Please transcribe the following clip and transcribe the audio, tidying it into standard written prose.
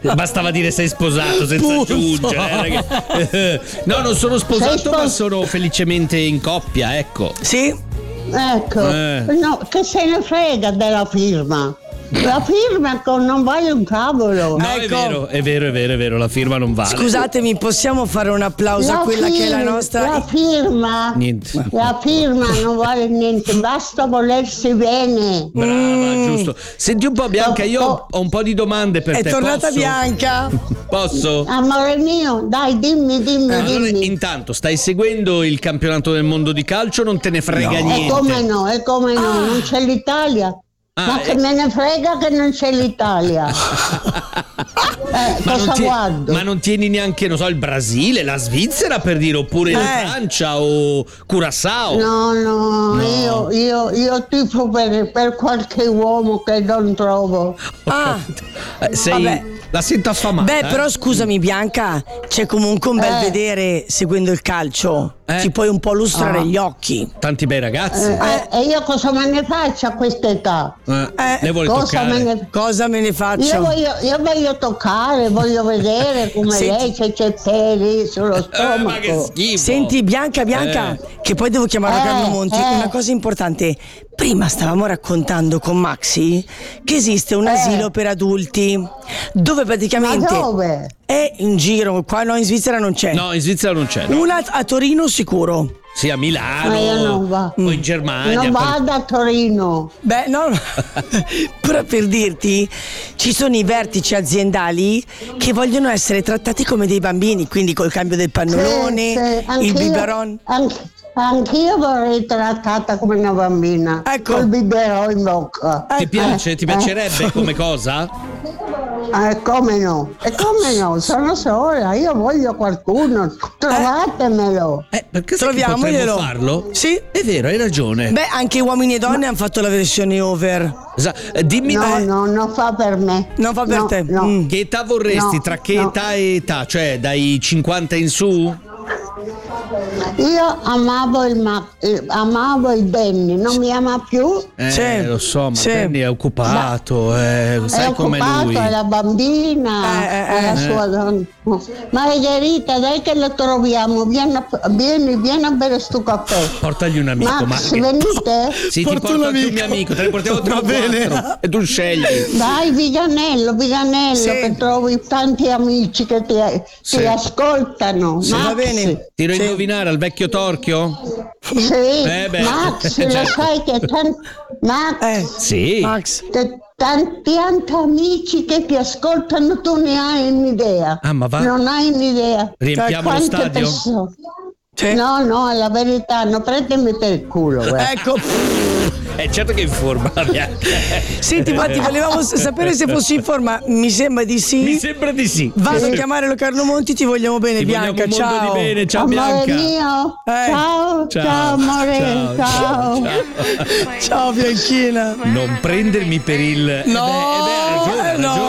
Bastava dire sei sposato senza aggiungere. No, non sono sposato, ma sono felicemente in coppia, ecco. Sì? Ecco, no, che se ne frega della firma. La firma non vale un cavolo. No, Ecco. è vero, la firma non vale. Scusatemi, possiamo fare un applauso a quella che è la nostra. La firma. Niente. La firma non vale niente, basta volersi bene. Brava, giusto. Senti un po', Bianca, io ho un po' di domande per te. È tornata Posso? Bianca. Posso? Amore mio, dai, dimmi. Allora, intanto, stai seguendo il campionato del mondo di calcio? Non te ne frega niente? E come no, non c'è l'Italia. Ma che me ne frega che non c'è l'Italia. Cosa guardo? Ma non tieni neanche, non so, il Brasile, la Svizzera per dire, oppure la Francia o Curaçao? No. Io tifo per qualche uomo che non trovo. Vabbè. La sento affamata. Beh, però scusami Bianca, c'è comunque un bel vedere seguendo il calcio. Ti puoi un po' lustrare gli occhi. Tanti bei ragazzi. E io cosa me ne faccio a questa età? Le vuoi toccare? Cosa me ne faccio? Io voglio toccare, voglio vedere come lei c'è peli sullo stomaco. Ma che schifo. Senti Bianca, che poi devo chiamare Carlo Monti. Una cosa importante. Prima stavamo raccontando con Maxi che esiste un asilo per adulti dove praticamente. Ma dove? È in giro, qua no, in Svizzera non c'è. No, in Svizzera non c'è. No. Una a Torino sicuro. Sì, a Milano. Io non va. O in Germania. Non vado a Torino. Beh, no. Però per dirti, ci sono i vertici aziendali che vogliono essere trattati come dei bambini, quindi col cambio del pannolone, il biberon. Anch'io vorrei trattata come una bambina. Ecco. Col biberon in bocca. Ti piace? Ti piacerebbe come cosa? Come no? Sono sola, io voglio qualcuno, trovatemelo. Perché Troviamoglielo. potremmo farlo? Sì. È vero, hai ragione. Beh, anche uomini e donne hanno fatto la versione over. Dimmi No, non fa per me. Non fa per te. No. che età vorresti, tra che età e età? Cioè dai 50 in su? Io amavo il Benny, non mi ama più. Sì. Lo so, ma Sì. Benny è occupato, sai È come occupato, lui. è la bambina, è la sua donna. Margherita, dai che la troviamo, vieni a bere sto caffè. Portagli un amico, Max, ma venite? sì, ti porto anche un mio amico, te ne portiamo tre o quattro e tu scegli. Dai, Viganello, Sì. che trovi tanti amici che ti ascoltano. Sì, Max, va bene. Tiro a indovinare al vecchio Torchio? Sì, beh, Max, certo. lo sai che Max, Sì. Max. tanti amici che ti ascoltano, tu ne hai un'idea. Ma va? Non hai un'idea. Riempiamo lo Quante stadio? persone? Sì. No, è la verità, non prendimi per il culo. Ecco. Certo che è in forma, Bianca. Senti, infatti volevamo sapere se fossi in forma. Mi sembra di sì. Mi sembra di sì. Vado a chiamare Carlo Monti, ti vogliamo bene, Ti Bianca. vogliamo un mondo Ciao. di bene, ciao Amore Bianca. mio, ciao amore, ciao. Ciao Bianchina. Non prendermi per il. No, ha ragione, ha ragione. no.